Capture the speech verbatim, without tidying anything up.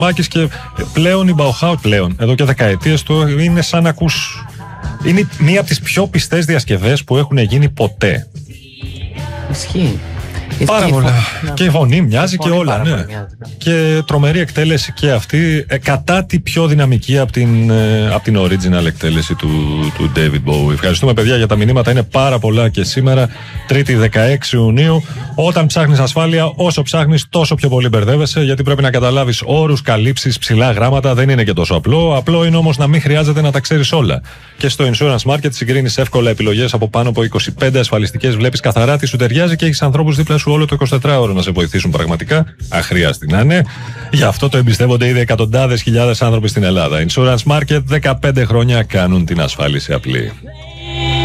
Μάκης, και πλέον η Bauhaus, πλέον, εδώ και δεκαετίες το είναι σαν να ακούς. Είναι μία από τις πιο πιστές διασκευές που έχουν γίνει ποτέ. Ισχύει. Πάρα και πολλά. Η φω... Και η φωνή μοιάζει και όλα, ναι. Μοιάζει, ναι. Και τρομερή εκτέλεση και αυτή, ε, κατά τη πιο δυναμική από την, ε, από την original εκτέλεση του, του David Bowie. Ευχαριστούμε, παιδιά, για τα μηνύματα. Είναι πάρα πολλά και σήμερα, Τρίτη δεκαέξι Ιουνίου. Όταν ψάχνεις ασφάλεια, όσο ψάχνεις, τόσο πιο πολύ μπερδεύεσαι, γιατί πρέπει να καταλάβεις όρους, καλύψεις, ψηλά γράμματα. Δεν είναι και τόσο απλό. Απλό είναι όμως να μην χρειάζεται να τα ξέρεις όλα. Και στο Insurance Market συγκρίνεις εύκολα επιλογές από πάνω από είκοσι πέντε ασφαλιστικές, βλέπεις καθαρά τι σου ταιριάζει και έχεις ανθρώπους δίπλα σου όλο το εικοσιτετράωρο να σε βοηθήσουν πραγματικά, αχρίαστη να είναι. Γι' αυτό το εμπιστεύονται ήδη εκατοντάδες χιλιάδες άνθρωποι στην Ελλάδα. Insurance Market, δεκαπέντε χρόνια κάνουν την ασφάλιση απλή.